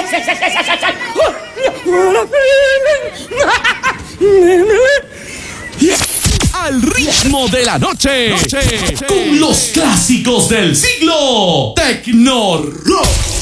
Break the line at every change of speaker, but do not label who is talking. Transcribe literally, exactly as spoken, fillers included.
Al ritmo de la noche, noche, con los clásicos del siglo, Tecno Rock.